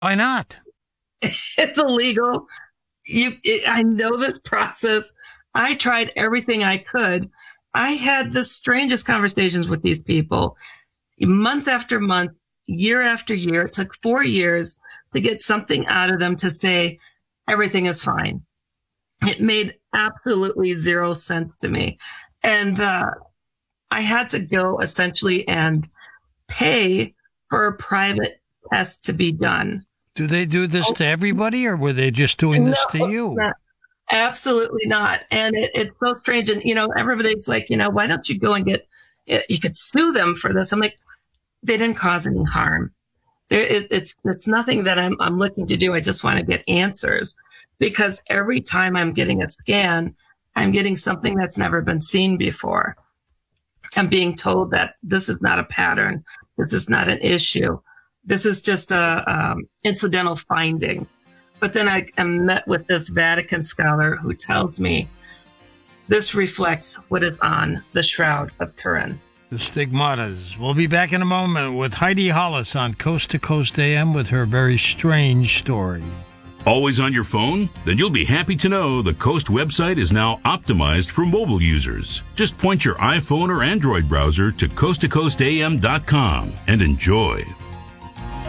Why not? It's illegal. I know this process. I tried everything I could. I had the strangest conversations with these people month after month, year after year. It took 4 years to get something out of them to say everything is fine. It made absolutely zero sense to me. And I had to go essentially and pay for a private test to be done. Do they do this to everybody, or were they just doing this to you? No, absolutely not. And it's so strange. And, everybody's like, why don't you go and you could sue them for this. I'm like, they didn't cause any harm. It's nothing that I'm looking to do. I just want to get answers, because every time I'm getting a scan, I'm getting something that's never been seen before. I'm being told that this is not a pattern. This is not an issue. This is just a incidental finding. But then I am met with this Vatican scholar who tells me this reflects what is on the Shroud of Turin. The stigmatas. We'll be back in a moment with Heidi Hollis on Coast to Coast AM with her very strange story. Always on your phone? Then you'll be happy to know the Coast website is now optimized for mobile users. Just point your iPhone or Android browser to coasttocoastam.com and enjoy.